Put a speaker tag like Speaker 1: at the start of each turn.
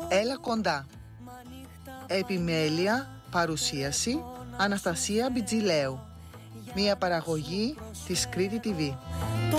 Speaker 1: Έλα κοντά. Επιμέλεια, παρουσίαση Αναστασία Μπιτζηλέου. Μια παραγωγή της Κρήτη TV.